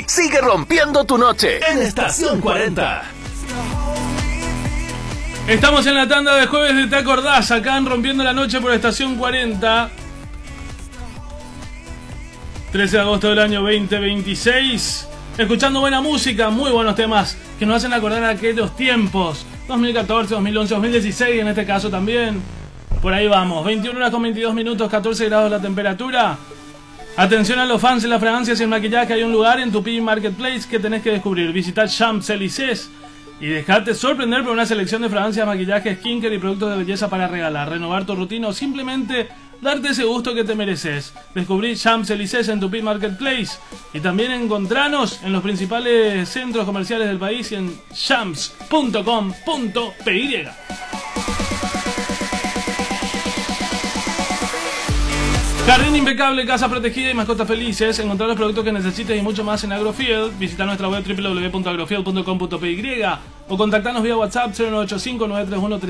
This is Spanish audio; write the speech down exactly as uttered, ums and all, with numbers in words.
sigue rompiendo tu noche en Estación cuarenta. Estamos en la tanda de jueves de Te Acordás, acá en Rompiendo la Noche por Estación cuarenta. trece de agosto del año veinte veintiséis. Escuchando buena música, muy buenos temas que nos hacen acordar a aquellos tiempos. dos mil catorce, dos mil once, dos mil dieciséis en este caso también. Por ahí vamos, veintiuna horas con veintidós minutos, catorce grados la temperatura. Atención a los fans de las fragancias y el maquillaje, hay un lugar en Tupi Marketplace que tenés que descubrir. Visitar Champs-Élysées y dejate sorprender por una selección de fragancias, maquillaje, skincare y productos de belleza para regalar, renovar tu rutina o simplemente darte ese gusto que te mereces. Descubrí Champs-Élysées en Tupi Marketplace y también encontranos en los principales centros comerciales del país y en champs punto com punto py. Jardín impecable, casa protegida y mascotas felices. Encontrar los productos que necesites y mucho más en Agrofield. Visita nuestra web doble u doble u doble u punto agrofield punto com punto py o contactanos vía WhatsApp cero nueve ocho cinco nueve tres uno tres